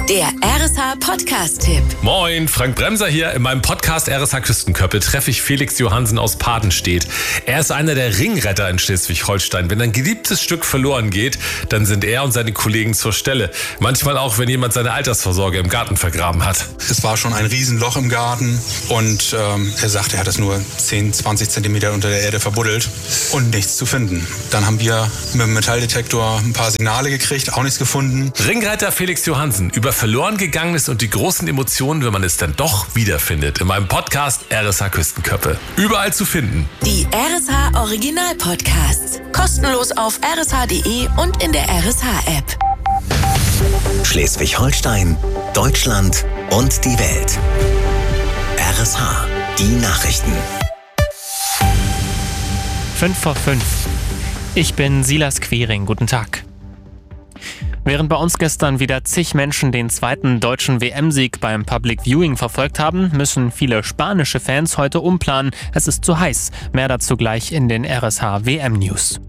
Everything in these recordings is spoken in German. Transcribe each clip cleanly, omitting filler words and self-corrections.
Der RSH-Podcast-Tipp. Moin, Frank Bremser hier. In meinem Podcast RSH Küstenköppe treffe ich Felix Johansen aus Padenstedt. Er ist einer der Ringretter in Schleswig-Holstein. Wenn ein geliebtes Stück verloren geht, dann sind er und seine Kollegen zur Stelle. Manchmal auch, wenn jemand seine Altersvorsorge im Garten vergraben hat. Es war schon ein Riesenloch im Garten und er sagt, er hat es nur 10, 20 Zentimeter unter der Erde verbuddelt und nichts zu finden. Dann haben wir mit dem Metalldetektor ein paar Signale gekriegt, auch nichts gefunden. Ringretter Felix Johansen über verloren gegangenes und die großen Emotionen, wenn man es dann doch wiederfindet. In meinem Podcast RSH Küstenköppe. Überall zu finden. Die RSH Original Podcasts. Kostenlos auf rsh.de und in der RSH-App. Schleswig-Holstein, Deutschland und die Welt. RSH, die Nachrichten. 5:05. Ich bin Silas Quiring. Guten Tag. Während bei uns gestern wieder zig Menschen den zweiten deutschen WM-Sieg beim Public Viewing verfolgt haben, müssen viele spanische Fans heute umplanen. Es ist zu heiß. Mehr dazu gleich in den RSH WM-News.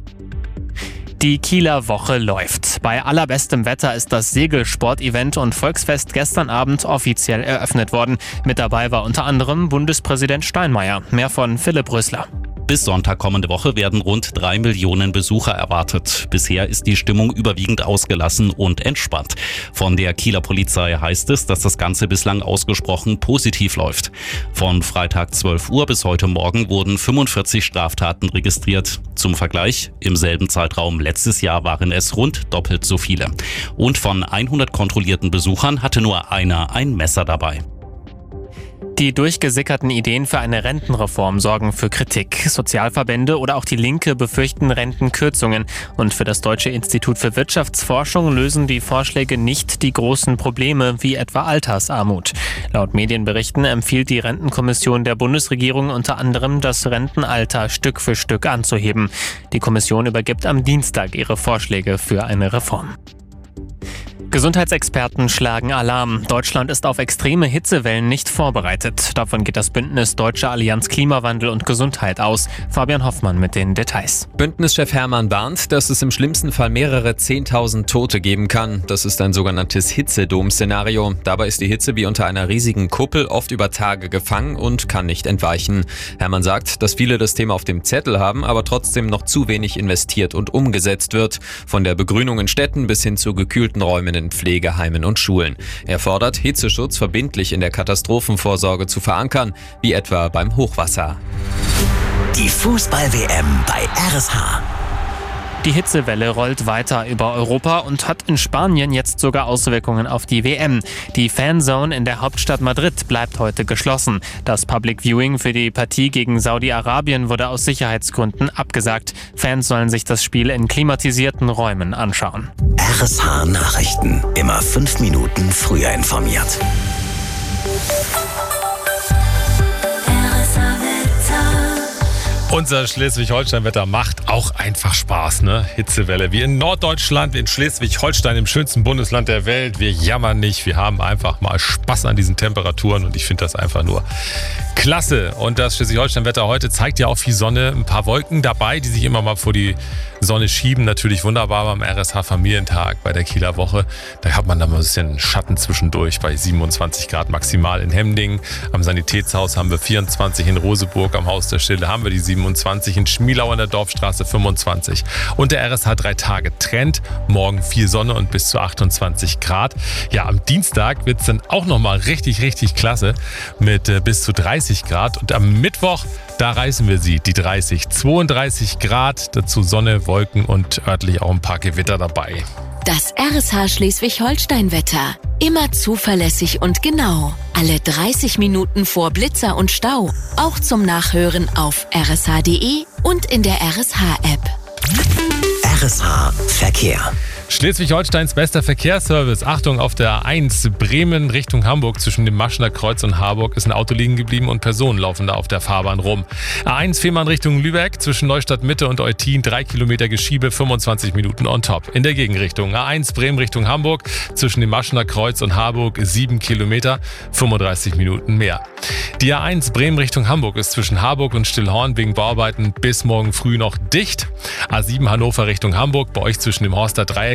Die Kieler Woche läuft. Bei allerbestem Wetter ist das Segelsport-Event und Volksfest gestern Abend offiziell eröffnet worden. Mit dabei war unter anderem Bundespräsident Steinmeier. Mehr von Philipp Rösler. Bis Sonntag kommende Woche werden rund 3 Millionen Besucher erwartet. Bisher ist die Stimmung überwiegend ausgelassen und entspannt. Von der Kieler Polizei heißt es, dass das Ganze bislang ausgesprochen positiv läuft. Von Freitag 12 Uhr bis heute Morgen wurden 45 Straftaten registriert. Zum Vergleich, im selben Zeitraum letztes Jahr waren es rund doppelt so viele. Und von 100 kontrollierten Besuchern hatte nur einer ein Messer dabei. Die durchgesickerten Ideen für eine Rentenreform sorgen für Kritik. Sozialverbände oder auch die Linke befürchten Rentenkürzungen. Und für das Deutsche Institut für Wirtschaftsforschung lösen die Vorschläge nicht die großen Probleme, wie etwa Altersarmut. Laut Medienberichten empfiehlt die Rentenkommission der Bundesregierung unter anderem, das Rentenalter Stück für Stück anzuheben. Die Kommission übergibt am Dienstag ihre Vorschläge für eine Reform. Gesundheitsexperten schlagen Alarm. Deutschland ist auf extreme Hitzewellen nicht vorbereitet. Davon geht das Bündnis Deutsche Allianz Klimawandel und Gesundheit aus. Fabian Hoffmann mit den Details. Bündnischef Hermann warnt, dass es im schlimmsten Fall mehrere 10.000 Tote geben kann. Das ist ein sogenanntes Hitzedom-Szenario. Dabei ist die Hitze wie unter einer riesigen Kuppel oft über Tage gefangen und kann nicht entweichen. Hermann sagt, dass viele das Thema auf dem Zettel haben, aber trotzdem noch zu wenig investiert und umgesetzt wird. Von der Begrünung in Städten bis hin zu gekühlten Räumen in Pflegeheimen und Schulen. Er fordert, Hitzeschutz verbindlich in der Katastrophenvorsorge zu verankern, wie etwa beim Hochwasser. Die Fußball-WM bei RSH. Die Hitzewelle rollt weiter über Europa und hat in Spanien jetzt sogar Auswirkungen auf die WM. Die Fanzone in der Hauptstadt Madrid bleibt heute geschlossen. Das Public Viewing für die Partie gegen Saudi-Arabien wurde aus Sicherheitsgründen abgesagt. Fans sollen sich das Spiel in klimatisierten Räumen anschauen. RSH Nachrichten. Immer 5 Minuten früher informiert. Unser Schleswig-Holstein-Wetter macht auch einfach Spaß, ne? Hitzewelle. Wie in Norddeutschland, wie in Schleswig-Holstein, im schönsten Bundesland der Welt. Wir jammern nicht, wir haben einfach mal Spaß an diesen Temperaturen und ich finde das einfach nur klasse. Und das Schleswig-Holstein-Wetter heute zeigt ja auch viel Sonne, ein paar Wolken dabei, die sich immer mal vor die Sonne schieben. Natürlich wunderbar beim RSH-Familientag bei der Kieler Woche. Da hat man dann mal ein bisschen Schatten zwischendurch bei 27 Grad maximal in Hemdingen. Am Sanitätshaus haben wir 24, in Roseburg am Haus der Stille haben wir die 27, in Schmielau an der Dorfstraße 25. Und der RSH 3 Tage Trend. Morgen viel Sonne und bis zu 28 Grad. Ja, am Dienstag wird es dann auch nochmal richtig, richtig klasse mit bis zu 30 Grad. Und am Mittwoch, da reißen wir sie, die 30. 32 Grad, dazu Sonne, Wolken und örtlich auch ein paar Gewitter dabei. Das RSH Schleswig-Holstein-Wetter. Immer zuverlässig und genau. Alle 30 Minuten vor Blitzer und Stau. Auch zum Nachhören auf rsh.de und in der RSH-App. RSH Verkehr. Schleswig-Holsteins bester Verkehrsservice. Achtung, auf der A1 Bremen Richtung Hamburg zwischen dem Maschener Kreuz und Harburg ist ein Auto liegen geblieben und Personen laufen da auf der Fahrbahn rum. A1 Fehmarn Richtung Lübeck zwischen Neustadt Mitte und Eutin 3 Kilometer Geschiebe, 25 Minuten on top. In der Gegenrichtung A1 Bremen Richtung Hamburg zwischen dem Maschener Kreuz und Harburg 7 Kilometer, 35 Minuten mehr. Die A1 Bremen Richtung Hamburg ist zwischen Harburg und Stillhorn wegen Bauarbeiten bis morgen früh noch dicht. A7 Hannover Richtung Hamburg, bei euch zwischen dem Horster Dreieck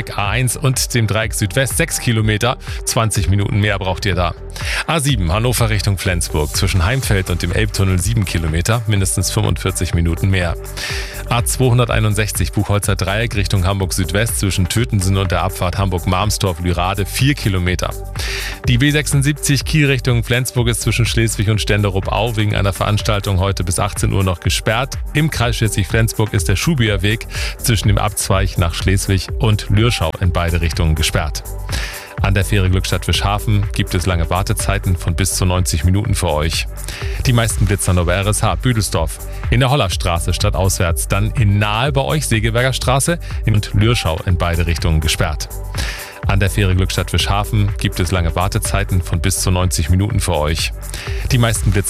Dreieck A1 und dem Dreieck Südwest 6 Kilometer. 20 Minuten mehr braucht ihr da. A7 Hannover Richtung Flensburg zwischen Heimfeld und dem Elbtunnel 7 Kilometer, mindestens 45 Minuten mehr. A261 Buchholzer Dreieck Richtung Hamburg Südwest zwischen Tötensen und der Abfahrt Hamburg-Marmstorf-Lürade 4 Kilometer. Die B76 Kiel Richtung Flensburg ist zwischen Schleswig und Stenderup-Au wegen einer Veranstaltung heute bis 18 Uhr noch gesperrt. Im Kreis Schleswig-Flensburg ist der Schubierweg zwischen dem Abzweig nach Schleswig und Lürschau in beide Richtungen gesperrt. An der Fähre Glückstadt-Fischhafen gibt es lange Wartezeiten von bis zu 90 Minuten für euch. Die meisten Blitzer nur bei RSH Büdelsdorf, in der Hollerstraße stadtauswärts, dann in nahe bei euch Segeberger Straße und Lürschau in beide Richtungen gesperrt. An der Fähre Glückstadt-Fischhafen gibt es lange Wartezeiten von bis zu 90 Minuten für euch. Die meisten Blitzer